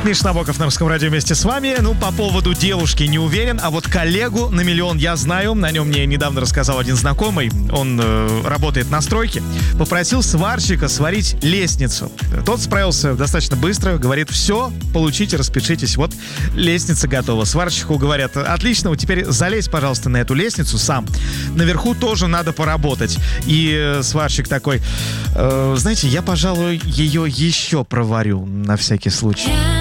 Миша Набоков на Русском радио вместе с вами. Ну, по поводу девушки не уверен, а вот коллегу на миллион я знаю. О нем мне недавно рассказал один знакомый. Он работает на стройке. Попросил сварщика сварить лестницу. Тот справился достаточно быстро. Говорит, все, получите, распишитесь. Вот лестница готова. Сварщику говорят, отлично, вот теперь залезь, пожалуйста, на эту лестницу сам. Наверху тоже надо поработать. И сварщик такой, знаете, я, пожалуй, ее еще проварю на всякий случай.